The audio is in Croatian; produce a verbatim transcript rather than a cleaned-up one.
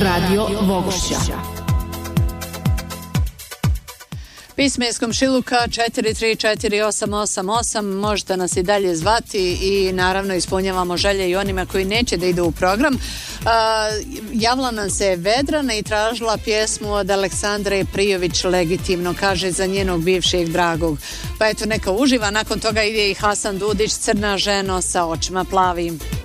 Radio Vogošća. Pismo iz komšiluka četiri tri četiri osam osam osam, možete nas i dalje zvati i naravno ispunjavamo želje i onima koji neće da idu u program. Uh, javila nam se Vedrana i tražila pjesmu od Aleksandre Prijović Legitimno, kaže za njenog bivšeg dragog. Pa eto, neka uživa, nakon toga ide i Hasan Dudić, Crna ženo sa očima plavim.